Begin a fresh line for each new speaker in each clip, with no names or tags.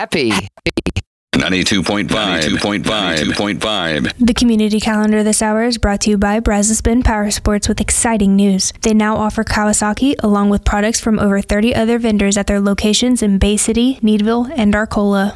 Happy.
92.5.
The community calendar this hour is brought to you by Brazos Bend Power Sports with exciting news. They now offer Kawasaki along with products from over 30 other vendors at their locations in Bay City, Needville, and Arcola.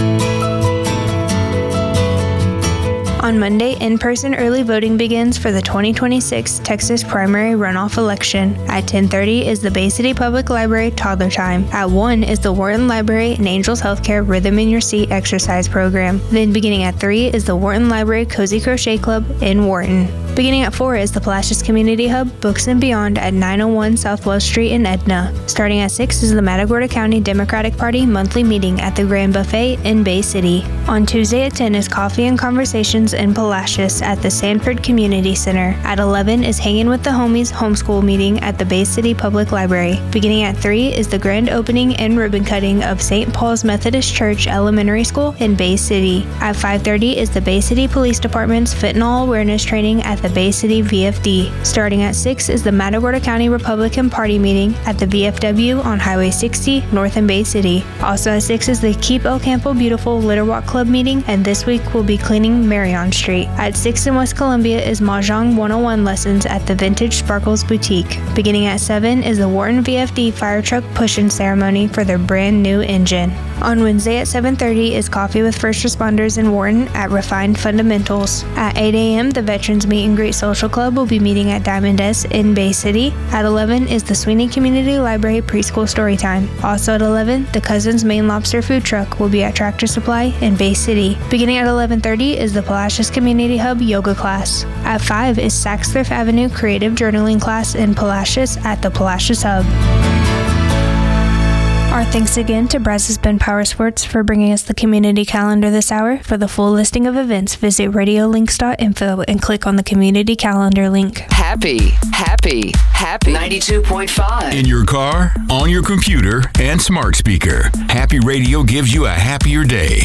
On Monday, in-person early voting begins for the 2026 Texas primary runoff election. At 10:30 is the Bay City Public Library Toddler Time. At 1 is the Wharton Library and Angels Healthcare Rhythm in Your Seat exercise program. Then beginning at 3 is the Wharton Library Cozy Crochet Club in Wharton. Beginning at 4 is the Palacios Community Hub Books and Beyond at 901 South Wells Street in Edna. Starting at 6 is the Matagorda County Democratic Party monthly meeting at the Grand Buffet in Bay City. On Tuesday at 10 is Coffee and Conversations in Palacios at the Sanford Community Center. At 11 is Hanging with the Homies homeschool meeting at the Bay City Public Library. Beginning at 3 is the grand opening and ribbon cutting of St. Paul's Methodist Church Elementary School in Bay City. At 5:30 is the Bay City Police Department's fentanyl awareness training at the Bay City VFD. Starting at 6 is the Matagorda County Republican Party meeting at the VFW on Highway 60 north in Bay City. Also at 6 is the Keep El Campo Beautiful Litter Walk Club meeting, and this week we'll be cleaning Marion Street. At 6 in West Columbia is Mahjong 101 lessons at the Vintage Sparkles Boutique. Beginning at 7 is the Wharton VFD fire truck push-in ceremony for their brand new engine. On Wednesday at 7:30 is Coffee with First Responders in Wharton at Refined Fundamentals. At 8 a.m., the Veterans Meet and Greet Social Club will be meeting at Diamond S in Bay City. At 11 is the Sweeney Community Library Preschool Storytime. Also at 11, the Cousins Maine Lobster Food Truck will be at Tractor Supply in Bay City. Beginning at 11:30 is the Palacios Community Hub Yoga class. At 5 is Saxthorpe Avenue Creative Journaling class in Palacios at the Palacios Hub. Our thanks again to Brazos Bend Power Sports for bringing us the community calendar this hour. For the full listing of events, visit radiolinks.info and click on the community calendar link.
Happy. 92.5.
In your car, on your computer, and smart speaker. Happy Radio gives you a happier day.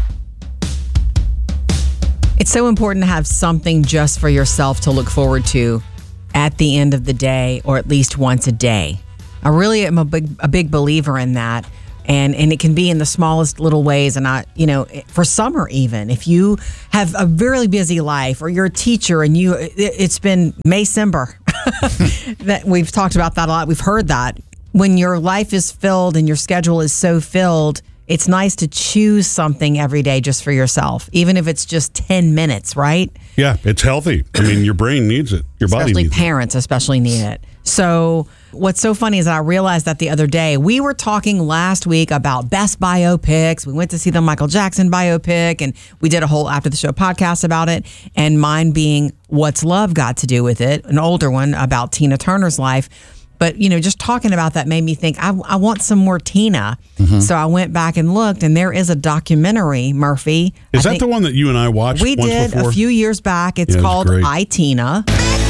It's so important to have something just for yourself to look forward to at the end of the day, or at least once a day. I really am a big believer in that. And it can be in the smallest little ways. And for summer even, if you have a really busy life, or you're a teacher and it's been Maycember, that we've talked about that a lot. We've heard that when your life is filled and your schedule is so filled, it's nice to choose something every day just for yourself, even if it's just 10 minutes, right?
Yeah, it's healthy. I mean, your brain needs it. Your body needs it.
Especially parents especially need it. So what's so funny is I realized that the other day, we were talking last week about best biopics. We went to see the Michael Jackson biopic, and we did a whole after the show podcast about it. And mine being What's Love Got to Do with It, an older one about Tina Turner's life. But, just talking about that made me think, I want some more Tina. Mm-hmm. So I went back and looked, and there is a documentary, Murphy.
Is that the one that you and I watched
We did
before?
A few years back. It's called I, Tina.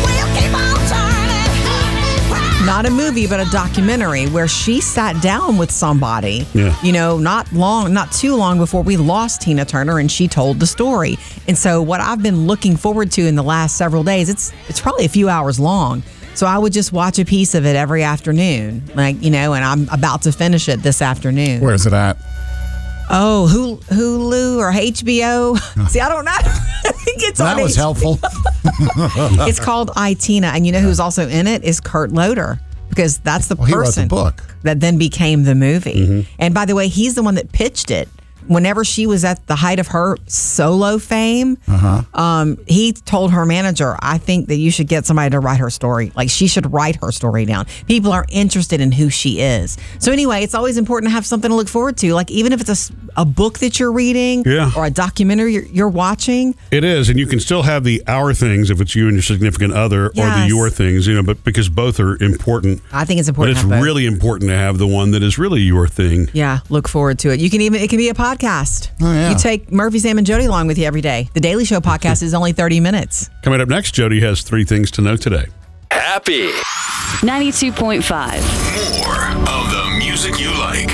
Not a movie, but a documentary where she sat down with somebody, not too long before we lost Tina Turner, and she told the story. And so what I've been looking forward to in the last several days, it's probably a few hours long. So I would just watch a piece of it every afternoon, and I'm about to finish it this afternoon.
Where is it at?
Oh, Hulu or HBO. See, I don't know. I think it's on HBO. That was
helpful.
It's called I, Tina. And you know who's also in it is Kurt Loder, because that's the person
he wrote the book
that then became the movie. Mm-hmm. And by the way, he's the one that pitched it. Whenever she was at the height of her solo fame, he told her manager, I think that you should get somebody to write her story. Like, she should write her story down. People are interested in who she is. So anyway, it's always important to have something to look forward to. Like, even if it's a book that you're reading or a documentary you're watching.
It is. And you can still have the our things if it's you and your significant other, or the your things, but because both are important.
I think it's important.
But it's really important to have the one that is really your thing.
Yeah, look forward to it. It can be a podcast.
Oh, yeah.
You take Murphy, Sam, and Jody along with you every day. The Daily Show podcast is only 30 minutes.
Coming up next, Jody has 3 things to know today.
Happy
92.5.
More of the music you like.